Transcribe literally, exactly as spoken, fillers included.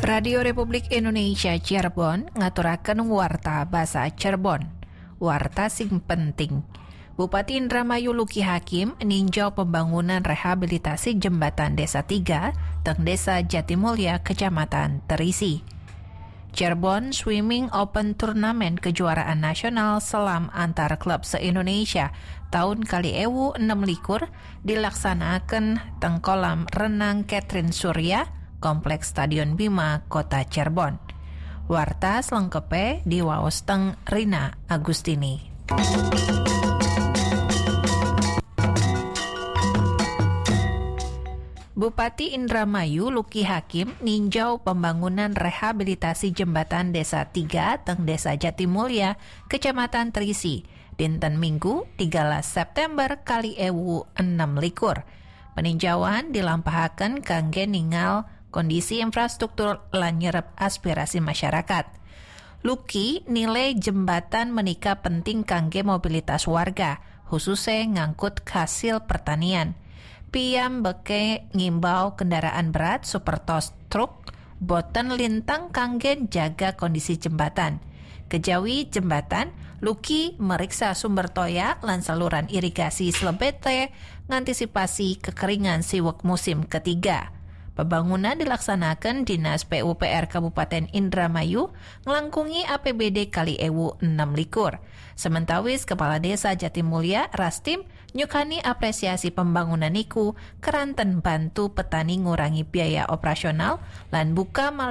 Radio Republik Indonesia Cirebon ngaturaken warta basa Cirebon. Warta sing penting. Bupati Indramayu Luki Hakim ninjau pembangunan rehabilitasi jembatan Desa tiga teng Desa Jatimulya, Kecamatan Terisi. Cirebon Swimming Open Turnamen kejuaraan nasional selam antar klub se-Indonesia tahun kali ewu enam likur dilaksanakan teng kolam renang Catherine Surya, Kompleks Stadion Bima, Kota Cirebon. Warta selengkepe di waos teng Rina Agustini. Bupati Indramayu Luki Hakim ninjau pembangunan rehabilitasi jembatan Desa tiga teng Desa Jatimulya, Kecamatan Terisi, dinten Minggu tiga belas September kali ewu enam likur. Peninjauan dilampahaken kangge ningal kondisi infrastruktur lan nyerep aspirasi masyarakat. Luki nilai jembatan menika penting kangge mobilitas warga, khususnya ngangkut hasil pertanian. Piam beke ngimbau kendaraan berat supertos truk boten lintang kangge jaga kondisi jembatan. Kejawi jembatan, Luki meriksa sumber toya lan saluran irigasi selebete ngantisipasi kekeringan siwek musim ketiga. Pembangunan dilaksanakan Dinas P U P R Kabupaten Indramayu ngelangkungi A P B D kali ewu enam likur. Sementawis Kepala Desa Jatimulya Rastim nyukani apresiasi pembangunan niku keranten bantu petani ngurangi biaya operasional lan buka